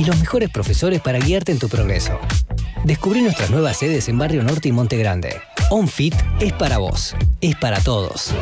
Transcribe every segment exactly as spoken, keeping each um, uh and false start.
y los mejores profesores para guiarte en tu progreso. Descubrí nuestras nuevas sedes en Barrio Norte y Monte Grande. OnFit es para vos, es para todos.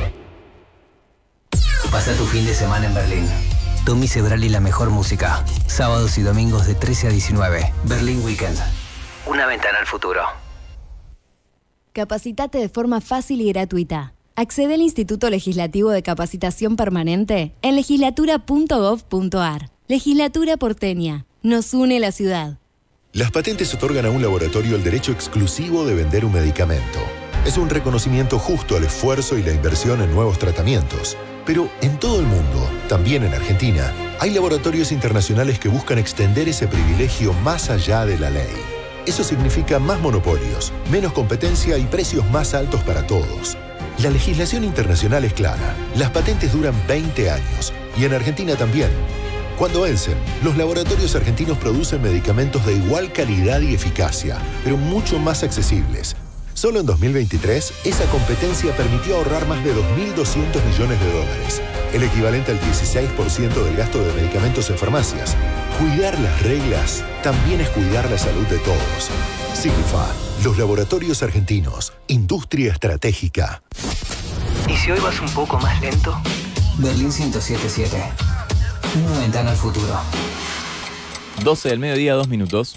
Pasa tu fin de semana en Berlín. Tommy Cebrali y la mejor música. Sábados y domingos de trece a diecinueve. Berlín Weekend. Una ventana al futuro. Capacitate de forma fácil y gratuita. Accede al Instituto Legislativo de Capacitación Permanente en legislatura punto gov punto ar. Legislatura porteña. Nos une la ciudad. Las patentes otorgan a un laboratorio el derecho exclusivo de vender un medicamento. Es un reconocimiento justo al esfuerzo y la inversión en nuevos tratamientos. Pero en todo el mundo, también en Argentina, hay laboratorios internacionales que buscan extender ese privilegio más allá de la ley. Eso significa más monopolios, menos competencia y precios más altos para todos. La legislación internacional es clara. Las patentes duran veinte años y en Argentina también. Cuando vencen, los laboratorios argentinos producen medicamentos de igual calidad y eficacia, pero mucho más accesibles. Solo en dos mil veintitrés, esa competencia permitió ahorrar más de dos mil doscientos millones de dólares, el equivalente al dieciséis por ciento del gasto de medicamentos en farmacias. Cuidar las reglas también es cuidar la salud de todos. Signifa, los laboratorios argentinos, industria estratégica. ¿Y si hoy vas un poco más lento? Berlín ciento siete punto siete. Una ventana al futuro. doce del mediodía, dos minutos.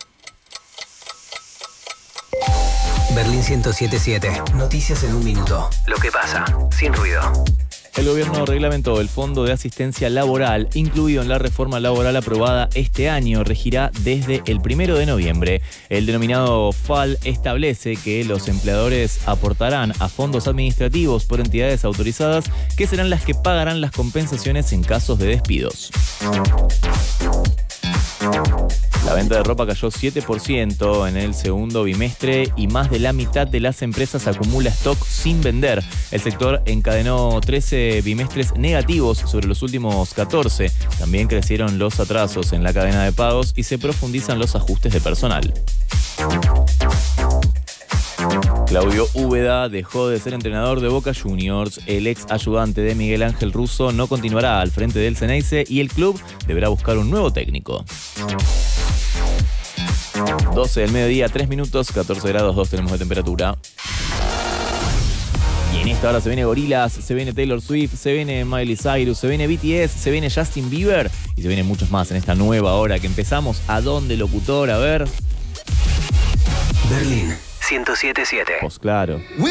Berlín ciento siete punto siete. Noticias en un minuto. Lo que pasa, sin ruido. El gobierno reglamentó el Fondo de Asistencia Laboral, incluido en la reforma laboral aprobada este año, regirá desde el primero de noviembre. El denominado F A L establece que los empleadores aportarán a fondos administrativos por entidades autorizadas, que serán las que pagarán las compensaciones en casos de despidos. La venta de ropa cayó siete por ciento en el segundo bimestre y más de la mitad de las empresas acumula stock sin vender. El sector encadenó trece bimestres negativos sobre los últimos catorce. También crecieron los atrasos en la cadena de pagos y se profundizan los ajustes de personal. Claudio Úbeda dejó de ser entrenador de Boca Juniors. El ex ayudante de Miguel Ángel Russo no continuará al frente del Ceneice y el club deberá buscar un nuevo técnico. doce del mediodía, tres minutos, catorce grados dos tenemos de temperatura. Y en esta hora se viene Gorillaz, se viene Taylor Swift, se viene Miley Cyrus, se viene B T S, se viene Justin Bieber y se vienen muchos más en esta nueva hora que empezamos. ¿A dónde, locutor? A ver. Berlín ciento siete punto siete. Pues claro.